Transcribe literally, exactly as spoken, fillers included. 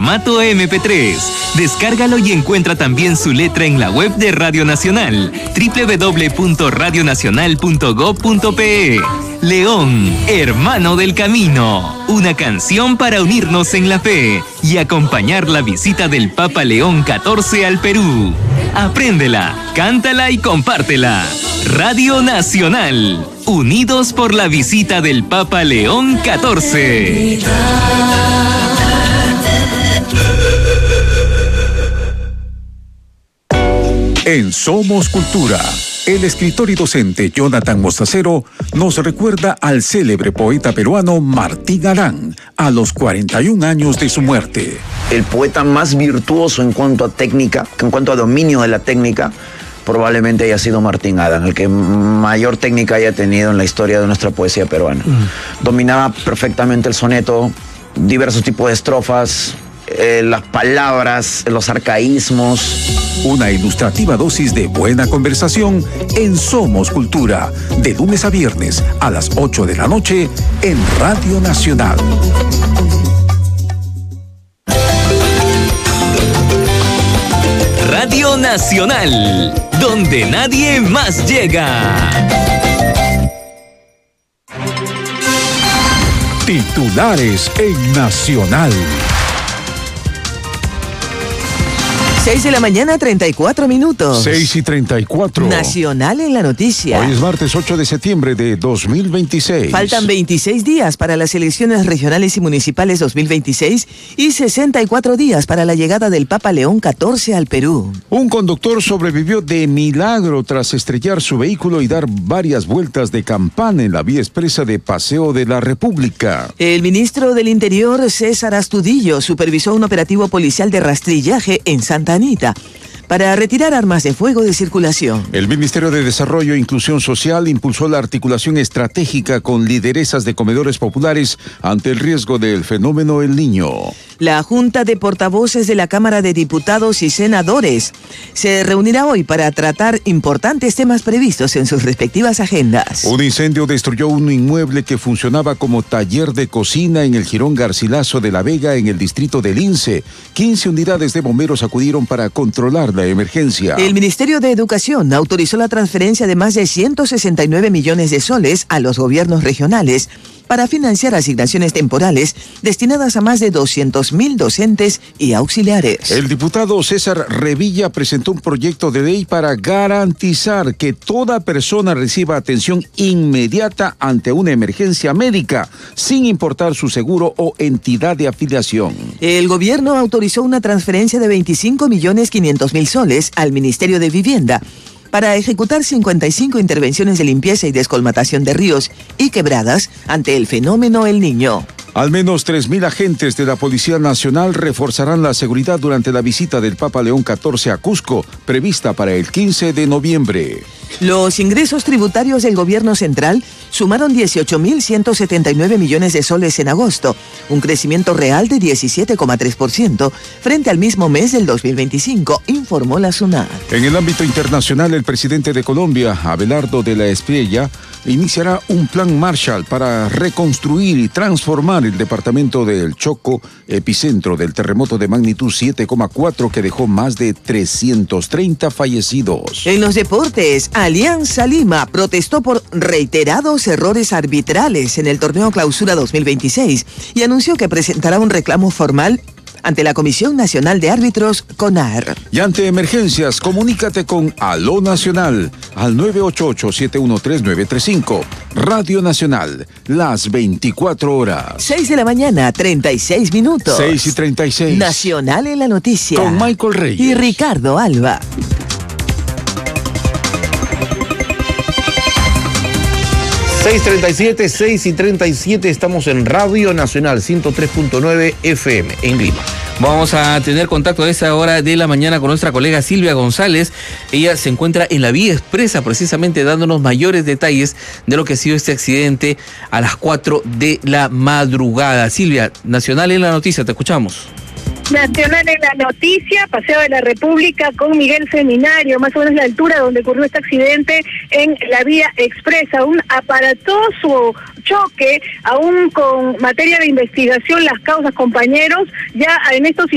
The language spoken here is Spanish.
formato eme pe tres. Descárgalo y encuentra también su letra en la web de Radio Nacional, doble u doble u doble u punto radio nacional punto gob punto pe. León, hermano del camino. Una canción para unirnos en la fe y acompañar la visita del Papa León catorce al Perú. Apréndela, cántala y compártela. Radio Nacional, unidos por la visita del Papa León catorce. En Somos Cultura, el escritor y docente Jonathan Mostacero nos recuerda al célebre poeta peruano Martín Arán a los cuarenta y un años de su muerte. El poeta más virtuoso en cuanto a técnica, en cuanto a dominio de la técnica, probablemente haya sido Martín Arán, el que mayor técnica haya tenido en la historia de nuestra poesía peruana. Mm. Dominaba perfectamente el soneto, diversos tipos de estrofas, eh, las palabras, los arcaísmos. Una ilustrativa dosis de buena conversación en Somos Cultura, de lunes a viernes a las ocho de la noche en Radio Nacional. Radio Nacional, donde nadie más llega. Titulares en Nacional. seis de la mañana, treinta y cuatro minutos. seis y treinta y cuatro. Nacional en la noticia. Hoy es martes ocho de septiembre de dos mil veintiséis. Faltan veintiséis días para las elecciones regionales y municipales dos mil veintiséis y sesenta y cuatro días para la llegada del Papa León catorce al Perú. Un conductor sobrevivió de milagro tras estrellar su vehículo y dar varias vueltas de campana en la vía expresa de Paseo de la República. El ministro del Interior, César Astudillo, supervisó un operativo policial de rastrillaje en Santa Anita para retirar armas de fuego de circulación. El Ministerio de Desarrollo e Inclusión Social impulsó la articulación estratégica con lideresas de comedores populares ante el riesgo del fenómeno El Niño. La Junta de Portavoces de la Cámara de Diputados y Senadores se reunirá hoy para tratar importantes temas previstos en sus respectivas agendas. Un incendio destruyó un inmueble que funcionaba como taller de cocina en el Jirón Garcilaso de la Vega, en el distrito de Lince. quince unidades de bomberos acudieron para controlar la emergencia. El Ministerio de Educación autorizó la transferencia de más de ciento sesenta y nueve millones de soles a los gobiernos regionales para financiar asignaciones temporales destinadas a más de doscientos mil docentes y auxiliares. El diputado César Revilla presentó un proyecto de ley para garantizar que toda persona reciba atención inmediata ante una emergencia médica, sin importar su seguro o entidad de afiliación. El gobierno autorizó una transferencia de veinticinco millones quinientos mil soles al Ministerio de Vivienda para ejecutar cincuenta y cinco intervenciones de limpieza y descolmatación de ríos y quebradas ante el fenómeno El Niño. Al menos tres mil agentes de la Policía Nacional reforzarán la seguridad durante la visita del Papa León catorce a Cusco, prevista para el quince de noviembre. Los ingresos tributarios del gobierno central sumaron dieciocho mil ciento setenta y nueve millones de soles en agosto, un crecimiento real de diecisiete coma tres por ciento frente al mismo mes del dos mil veinticinco, informó la SUNAT. En el ámbito internacional, el presidente de Colombia, Abelardo de la Espriella, iniciará un plan Marshall para reconstruir y transformar el departamento del Chocó, epicentro del terremoto de magnitud siete coma cuatro que dejó más de trescientos treinta fallecidos. En los deportes, Alianza Lima protestó por reiterados errores arbitrales en el torneo Clausura dos mil veintiséis y anunció que presentará un reclamo formal ante la Comisión Nacional de Árbitros, CONAR. Y ante emergencias, comunícate con Aló Nacional al nueve ocho ocho, siete uno tres, nueve tres cinco. Radio Nacional, las veinticuatro horas. seis de la mañana, treinta y seis minutos. seis y treinta y seis. Nacional en la noticia. Con Michael Reyes y Ricardo Alba. seis treinta y siete, seis y treinta y siete, estamos en Radio Nacional ciento tres punto nueve F M en Lima. Vamos a tener contacto a esa hora de la mañana con nuestra colega Silvia González. Ella se encuentra en la vía expresa, precisamente dándonos mayores detalles de lo que ha sido este accidente a las cuatro de la madrugada. Silvia, Nacional en la noticia, te escuchamos. Nacional en la noticia, Paseo de la República con Miguel Seminario, más o menos la altura donde ocurrió este accidente en la vía expresa, un aparatoso choque, aún con materia de investigación las causas, compañeros, ya en estos